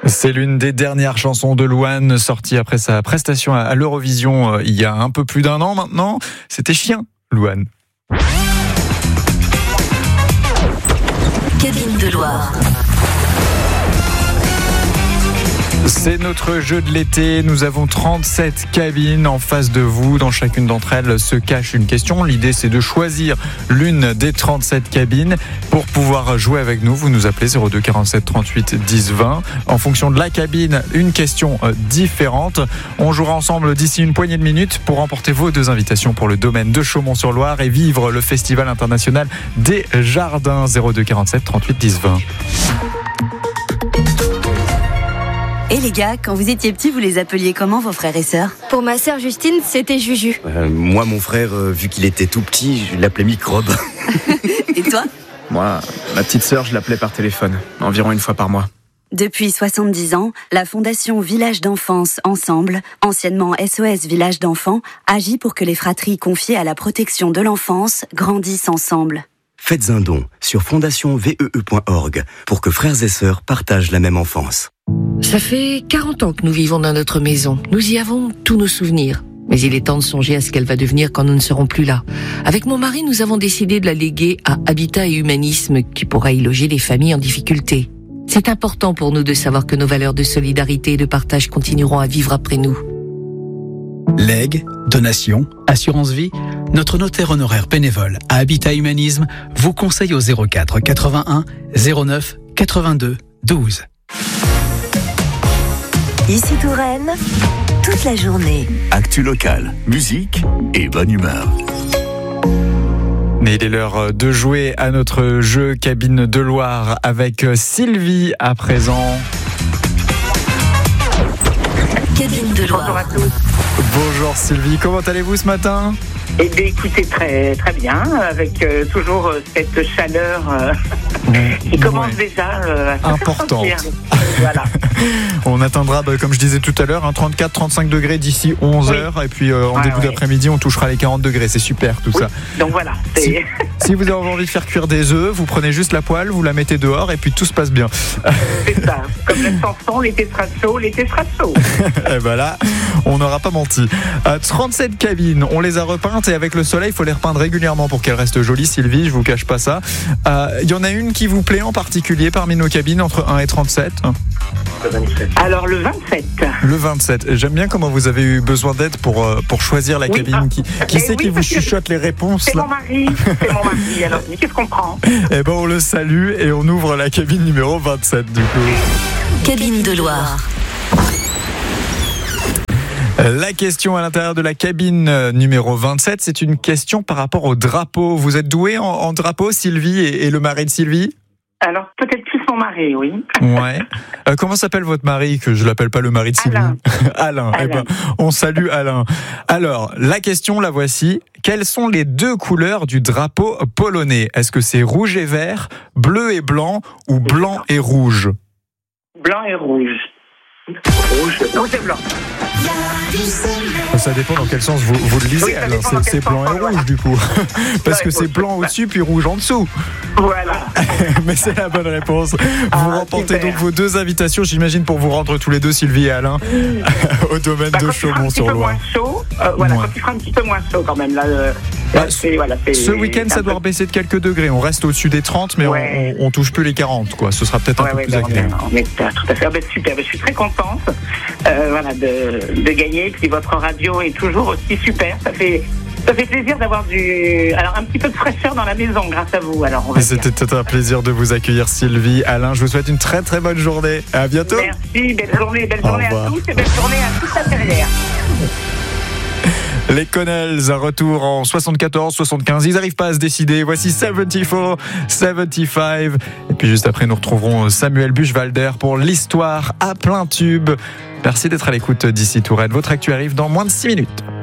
C'est l'une des dernières chansons de Louane, sortie après sa prestation à l'Eurovision il y a un peu plus d'un an maintenant. C'était Chien, Louane. Cabine de Loire. C'est notre jeu de l'été. Nous avons 37 cabines en face de vous. Dans chacune d'entre elles se cache une question. L'idée, c'est de choisir l'une des 37 cabines. Pour pouvoir jouer avec nous, vous nous appelez 02 47 38 10 20. En fonction de la cabine, une question différente. On jouera ensemble d'ici une poignée de minutes pour remporter vos 2 invitations pour le domaine de Chaumont-sur-Loire et vivre le Festival international des jardins. 02 47 38 10 20. Et les gars, quand vous étiez petits, vous les appeliez comment vos frères et sœurs ? Pour ma sœur Justine, c'était Juju. Moi, mon frère, vu qu'il était tout petit, je l'appelais Microbe. Et toi ? Moi, ma petite sœur, je l'appelais par téléphone, environ une fois par mois. Depuis 70 ans, la Fondation Village d'Enfance Ensemble, anciennement SOS Village d'Enfants, agit pour que les fratries confiées à la protection de l'enfance grandissent ensemble. Faites un don sur fondationvee.org pour que frères et sœurs partagent la même enfance. Ça fait 40 ans que nous vivons dans notre maison. Nous y avons tous nos souvenirs. Mais il est temps de songer à ce qu'elle va devenir quand nous ne serons plus là. Avec mon mari, nous avons décidé de la léguer à Habitat et Humanisme, qui pourra y loger les familles en difficulté. C'est important pour nous de savoir que nos valeurs de solidarité et de partage continueront à vivre après nous. Legs, donations, assurance vie, notre notaire honoraire bénévole à Habitat Humanisme vous conseille au 04 81 09 82 12. Ici Touraine, toute la journée. Actu locale, musique et bonne humeur. Mais il est l'heure de jouer à notre jeu Cabine de Loire avec Sylvie à présent. Cabine de Loire. Bonjour à tous. Bonjour Sylvie, comment allez-vous ce matin ? Eh bien, écoutez, très bien, avec toujours cette chaleur qui commence déjà à se importante. faire sentir. Voilà. On atteindra, comme je disais tout à l'heure, 34-35 degrés d'ici 11 heures. Et puis en début d'après-midi, on touchera les 40 degrés. C'est super tout ça. Donc voilà. Si vous avez envie de faire cuire des œufs, vous prenez juste la poêle, vous la mettez dehors et puis tout se passe bien. C'est ça. Comme la chanson, l'été sera chaud, l'été sera chaud. Et ben là, on n'aura pas menti. 37 cabines, on les a repeintes et avec le soleil, il faut les repeindre régulièrement pour qu'elles restent jolies, Sylvie, je vous cache pas ça. Il y en a une qui vous plaît en particulier parmi nos cabines entre 1 et 37 ? Alors le 27. Le 27. J'aime bien comment vous avez eu besoin d'aide pour choisir la cabine. Qui c'est qui vous chuchote les réponses C'est là ? mon mari. Alors, qu'est-ce qu'on prend ? Eh ben, on le salue et on ouvre la cabine numéro 27 du coup. Cabine de Loire. La question à l'intérieur de la cabine numéro 27, c'est une question par rapport au drapeau. Vous êtes doué en drapeau, Sylvie et le mari de Sylvie ? Alors, peut-être plus mon mari, oui. Ouais. Comment s'appelle votre mari, que je l'appelle pas le mari de Sylvie ? Alain. Eh ben, on salue Alain. Alors, la question, la voici. Quelles sont les 2 couleurs du drapeau polonais ? Est-ce que c'est rouge et vert, bleu et blanc ou blanc et rouge ? Blanc et rouge. Rouge et blanc. Ça dépend dans quel sens vous le lisez, oui, Alain. C'est blanc et rouge, du coup. Parce que c'est blanc au-dessus, puis rouge en dessous. Voilà. Mais c'est la bonne réponse. Vous remportez donc vos 2 invitations, j'imagine, pour vous rendre tous les deux, Sylvie et Alain, au domaine de Chaumont-sur-Loire. Quand il fera un petit peu moins chaud, quand même. Là, ce week-end, ça doit baisser de quelques degrés. On reste au-dessus des 30, mais on touche plus les 40, quoi. Ce sera peut-être un peu plus agréable. Tout à fait. Super. Je suis très contente de gagner. Puis votre radio est toujours aussi super. Ça fait plaisir d'avoir un petit peu de fraîcheur dans la maison grâce à vous. C'était un plaisir de vous accueillir, Sylvie. Alain, je vous souhaite une très très bonne journée. À bientôt. Merci, belle journée à tous et belle journée à toute la Terrière. Les Connells, un retour en 74-75, ils n'arrivent pas à se décider. Voici 74-75. Et puis juste après, nous retrouverons Samuel Buchwalder pour l'histoire à plein tube. Merci d'être à l'écoute d'ici Touraine. Votre actu arrive dans moins de 6 minutes.